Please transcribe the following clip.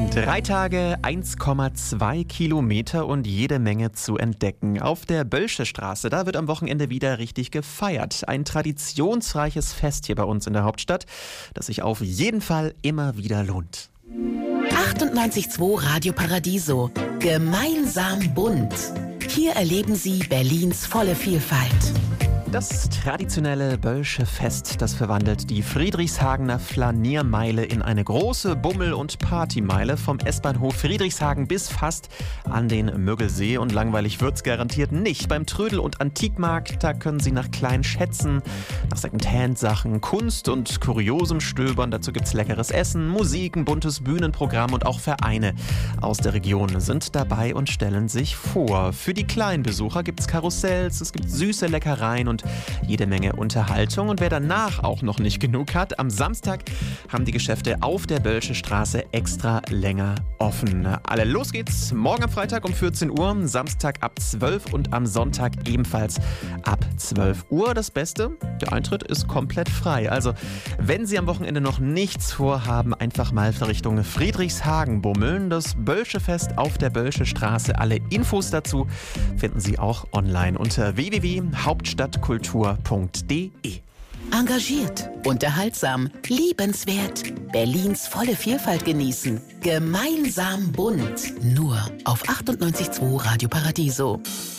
3 Tage, 1,2 Kilometer und jede Menge zu entdecken. Auf der Bölsche Straße, da wird am Wochenende wieder richtig gefeiert. Ein traditionsreiches Fest hier bei uns in der Hauptstadt, das sich auf jeden Fall immer wieder lohnt. 98.2 Radio Paradiso. Gemeinsam bunt. Hier erleben Sie Berlins volle Vielfalt. Das traditionelle Bölsche Fest, das verwandelt die Friedrichshagener Flaniermeile in eine große Bummel- und Partymeile vom S-Bahnhof Friedrichshagen bis fast an den Müggelsee. Und langweilig wird's garantiert nicht. Beim Trödel- und Antikmarkt, da können Sie nach kleinen Schätzen, nach Secondhand-Sachen, Kunst und Kuriosem stöbern. Dazu gibt's leckeres Essen, Musik, ein buntes Bühnenprogramm und auch Vereine aus der Region sind dabei und stellen sich vor. Für die kleinen Besucher gibt's Karussells, es gibt süße Leckereien und jede Menge Unterhaltung. Und wer danach auch noch nicht genug hat, am Samstag haben die Geschäfte auf der Bölsche Straße extra länger offen. Alle los geht's morgen am Freitag um 14 Uhr, Samstag ab 12 und am Sonntag ebenfalls ab 12 Uhr. Das Beste, der Eintritt ist komplett frei. Also, wenn Sie am Wochenende noch nichts vorhaben, einfach mal Richtung Friedrichshagen bummeln. Das Bölsche Fest auf der Bölsche Straße. Alle Infos dazu finden Sie auch online unter www.hauptstadtkultur.de. Engagiert, unterhaltsam, liebenswert. Berlins volle Vielfalt genießen. Gemeinsam bunt. Nur auf 98.2 Radio Paradiso.